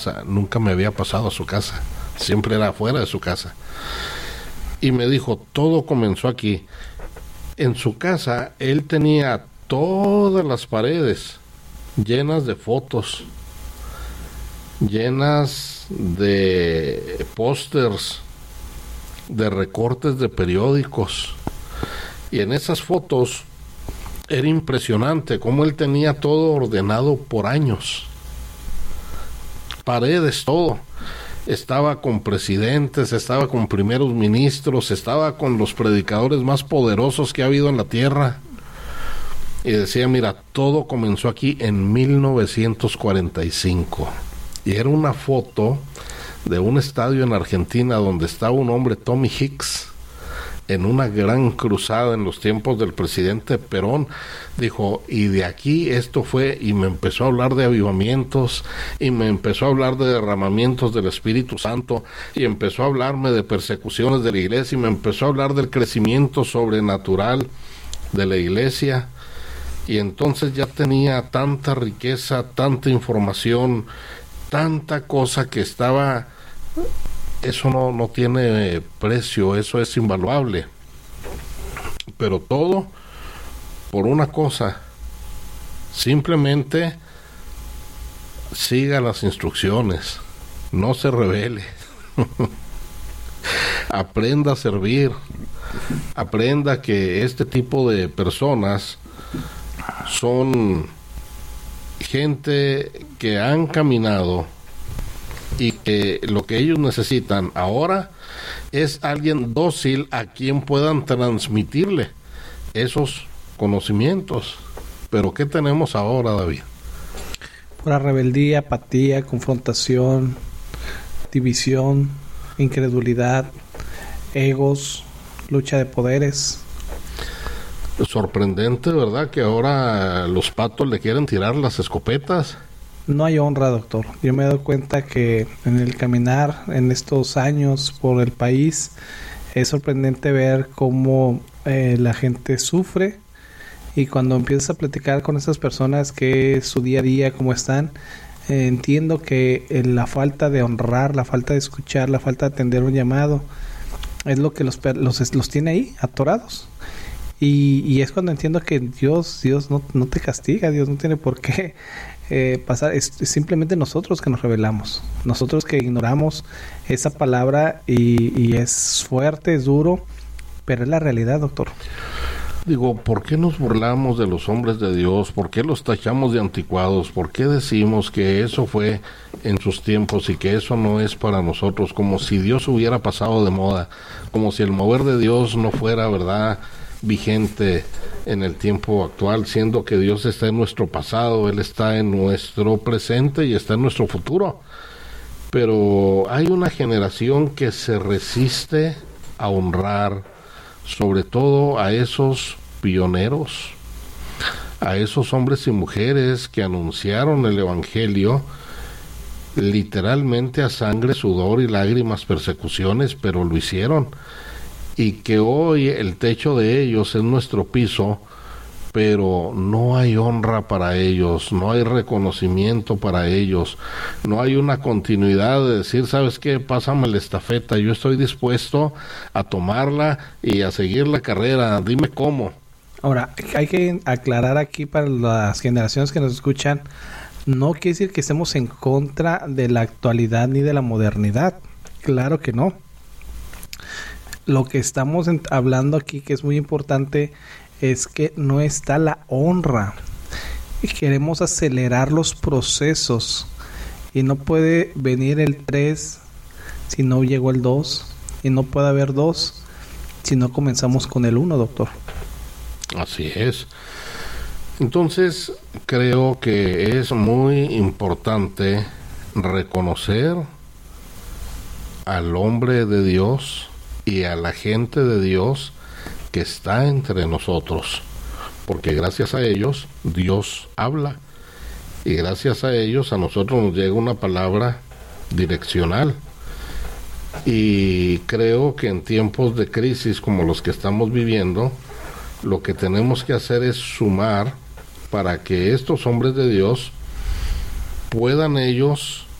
sea, nunca me había pasado a su casa, siempre era afuera de su casa. Y me dijo, todo comenzó aquí. En su casa, él tenía todas las paredes llenas de fotos, llenas de pósters, de recortes de periódicos. Y en esas fotos era impresionante cómo él tenía todo ordenado por años. Paredes, todo. Estaba con presidentes, estaba con primeros ministros, estaba con los predicadores más poderosos que ha habido en la tierra. Y decía, mira, todo comenzó aquí en 1945. Y era una foto de un estadio en Argentina donde estaba un hombre, Tommy Hicks, en una gran cruzada en los tiempos del presidente Perón. Dijo, y de aquí esto fue, y me empezó a hablar de avivamientos, y me empezó a hablar de derramamientos del Espíritu Santo, y empezó a hablarme de persecuciones de la iglesia, y me empezó a hablar del crecimiento sobrenatural de la iglesia. Y entonces ya tenía tanta riqueza, tanta información, tanta cosa que estaba... Eso no tiene precio, eso es invaluable. Pero todo por una cosa, simplemente siga las instrucciones, no se rebele, aprenda a servir, aprenda que este tipo de personas son gente que han caminado y que lo que ellos necesitan ahora es alguien dócil a quien puedan transmitirle esos conocimientos. Pero ¿qué tenemos ahora, David? Pura rebeldía, apatía, confrontación, división, incredulidad, egos, lucha de poderes. Sorprendente, ¿verdad? Que ahora los patos le quieren tirar las escopetas. No hay honra, doctor. Yo me he dado cuenta que en el caminar en estos años por el país es sorprendente ver cómo la gente sufre, y cuando empiezas a platicar con esas personas que es su día a día, cómo están, entiendo que la falta de honrar, la falta de escuchar, la falta de atender un llamado es lo que los tiene ahí atorados. Y es cuando entiendo que Dios no te castiga, Dios no tiene por qué pasar. Es simplemente nosotros que nos rebelamos, nosotros que ignoramos esa palabra, y es fuerte, es duro, pero es la realidad, doctor. Digo, ¿por qué nos burlamos de los hombres de Dios? ¿Por qué los tachamos de anticuados? ¿Por qué decimos que eso fue en sus tiempos y que eso no es para nosotros? Como si Dios hubiera pasado de moda, como si el mover de Dios no fuera, ¿verdad?, vigente en el tiempo actual, siendo que Dios está en nuestro pasado, Él está en nuestro presente y está en nuestro futuro. Pero hay una generación que se resiste a honrar, sobre todo a esos pioneros, a esos hombres y mujeres que anunciaron el Evangelio literalmente a sangre, sudor y lágrimas, persecuciones, pero lo hicieron. Y que hoy el techo de ellos es nuestro piso, pero no hay honra para ellos, no hay reconocimiento para ellos, no hay una continuidad de decir, ¿sabes qué? Pásame la estafeta, yo estoy dispuesto a tomarla y a seguir la carrera, dime cómo. Ahora, hay que aclarar aquí para las generaciones que nos escuchan, no quiere decir que estemos en contra de la actualidad ni de la modernidad, claro que no. Lo que estamos hablando aquí, que es muy importante, es que no está la honra. Y queremos acelerar los procesos. Y no puede venir el 3 si no llegó el 2. Y no puede haber 2 si no comenzamos con el 1, doctor. Así es. Entonces, creo que es muy importante reconocer al hombre de Dios y a la gente de Dios que está entre nosotros, porque gracias a ellos Dios habla, y gracias a ellos a nosotros nos llega una palabra direccional. Y creo que en tiempos de crisis como los que estamos viviendo, lo que tenemos que hacer es sumar para que estos hombres de Dios puedan ellos